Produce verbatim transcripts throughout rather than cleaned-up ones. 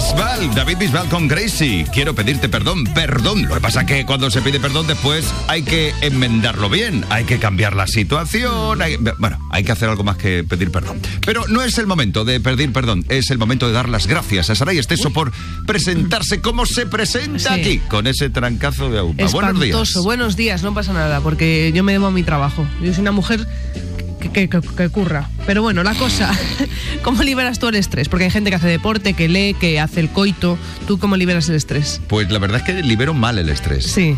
Bisbal, David Bisbal con Gracie. Quiero pedirte perdón, perdón. Lo que pasa es que cuando se pide perdón después hay que enmendarlo bien, hay que cambiar la situación, hay, bueno, hay que hacer algo más que pedir perdón. Pero no es el momento de pedir perdón, es el momento de dar las gracias a Saray Esteso por presentarse como se presenta sí. aquí, con ese trancazo de agua. Buenos días. Buenos días, no pasa nada, porque yo me debo a mi trabajo. Yo soy una mujer que, que, que, que curra. Pero bueno, la cosa, ¿cómo liberas tú el estrés? Porque hay gente que hace deporte, que lee, que hace el coito. ¿Tú cómo liberas el estrés? Pues la verdad es que libero mal el estrés. Sí.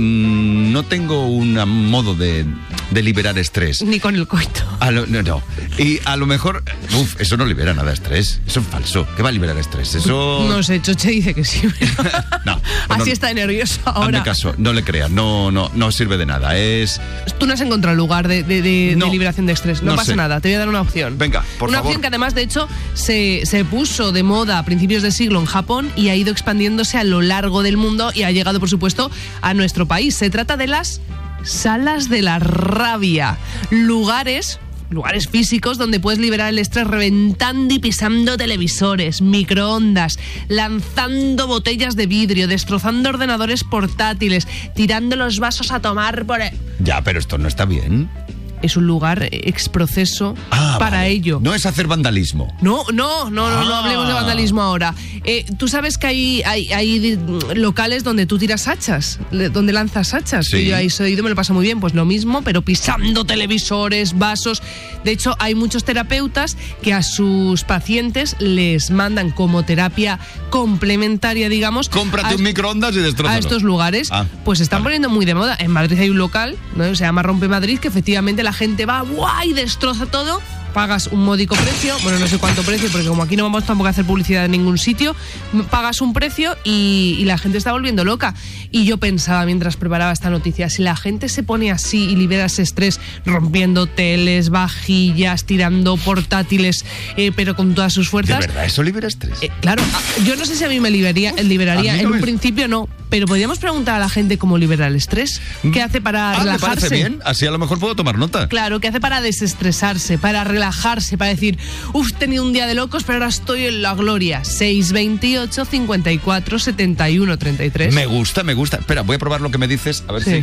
Mm, no tengo un modo de, de liberar estrés. Ni con el coito. A lo, no, no. Y a lo mejor, uf, eso no libera nada de estrés. Eso es falso. ¿Qué va a liberar estrés? Eso... No sé, Choche dice que sí. no. Pues Así no, está nervioso ahora. Hazme caso, no le creas. No, no, no sirve de nada. Es... Tú no has encontrado lugar de, de, de, no, de liberación de estrés. No, no pasa sé. nada. Te voy a dar una opción. Venga, por una favor. opción que además, de hecho, se, se puso de moda a principios de siglo en Japón y ha ido expandiéndose a lo largo del mundo y ha llegado, por supuesto, a nuestro país. Se trata de las salas de la rabia. Lugares... Lugares físicos donde puedes liberar el estrés reventando y pisando televisores, microondas, lanzando botellas de vidrio, destrozando ordenadores portátiles, tirando los vasos a tomar por... El... Ya, pero esto no está bien. Es un lugar exproceso ah, para vale. ello. No es hacer vandalismo. No, no, no, no, ah. no hablemos de vandalismo ahora. Eh, Tú sabes que hay, hay, hay locales donde tú tiras hachas, donde lanzas hachas. Sí. Y yo ahí he ido, me lo paso muy bien. Pues lo mismo, pero pisando televisores, vasos. De hecho, hay muchos terapeutas que a sus pacientes les mandan como terapia complementaria, digamos. Cómprate a, un microondas y destrózalo. A estos lugares, ah, pues se están vale. poniendo muy de moda. En Madrid hay un local, ¿no? Se llama Rompe Madrid, que efectivamente la gente va ¡guau! Y destroza todo. Pagas un módico precio, bueno, no sé cuánto precio, porque como aquí no vamos tampoco a hacer publicidad en ningún sitio, pagas un precio y, y la gente está volviendo loca. Y yo pensaba mientras preparaba esta noticia, si la gente se pone así y libera ese estrés rompiendo teles, vajillas, tirando portátiles, eh, pero con todas sus fuerzas... ¿De verdad eso libera estrés? Eh, claro, yo no sé si a mí me liberaría, liberaría. no en un es... principio no, pero podríamos preguntar a la gente cómo libera el estrés, qué hace para ah, relajarse. ¿Me parece bien? Así a lo mejor puedo tomar nota. Claro, qué hace para desestresarse, para relajarse, para decir, uff, he tenido un día de locos, pero ahora estoy en la gloria. seis veintiocho, cincuenta y cuatro, setenta y uno, treinta y tres. Me gusta, me gusta. Espera, voy a probar lo que me dices, a ver sí. si...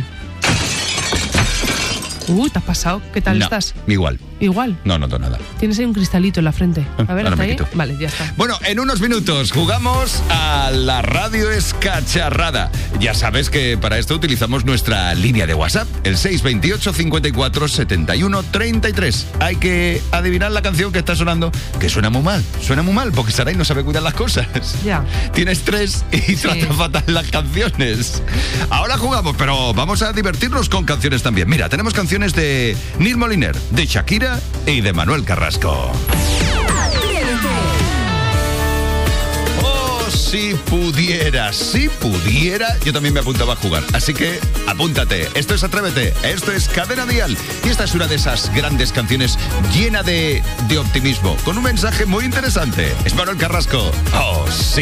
Uh, ¿te has pasado? ¿Qué tal no, estás? Igual. Igual. No noto nada. Tienes ahí un cristalito en la frente. A ver, Ahora ¿hasta me ahí? quito. Vale, ya está. Bueno, en unos minutos jugamos a la radio escacharrada. Ya sabes que para esto utilizamos nuestra línea de WhatsApp, el seis veintiocho, cincuenta y cuatro, setenta y uno, treinta y tres. Hay que adivinar la canción que está sonando, que suena muy mal. Suena muy mal porque Saray no sabe cuidar las cosas. Ya. Tiene estrés y sí. trata fatal las canciones. Ahora jugamos, pero vamos a divertirnos con canciones también. Mira, tenemos canciones de Nil Moliner, de Shakira y de Manuel Carrasco. Oh, si pudiera, si pudiera, yo también me apuntaba a jugar. Así que apúntate. Esto es Atrévete, esto es Cadena Dial. Y esta es una de esas grandes canciones llena de, de optimismo, con un mensaje muy interesante. Es Manuel Carrasco. Oh, sí.